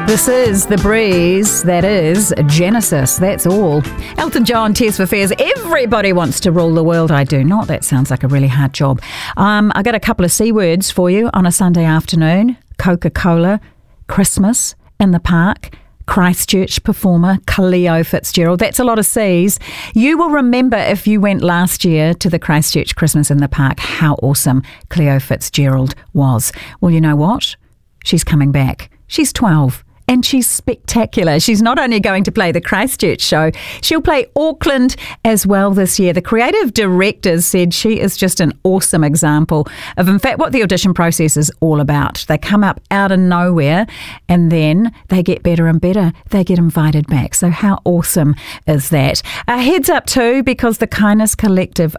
This is The Breeze, that is Genesis, that's all. Elton John, Tears for Fears. Everybody wants to rule the world. I do not. That sounds like a really hard job. I got a couple of C words for you on a Sunday afternoon. Coca-Cola, Christmas in the park, Christchurch performer Cleo Fitzgerald. That's a lot of C's. You will remember if you went last year to the Christchurch Christmas in the Park how awesome Cleo Fitzgerald was. Well, you know what? She's coming back. She's 12. And she's spectacular. She's not only going to play the Christchurch show, she'll play Auckland as well this year. The creative directors said she is just an awesome example of, in fact, what the audition process is all about. They come up out of nowhere and then they get better and better. They get invited back. So how awesome is that? A heads up too, because the Kindness Collective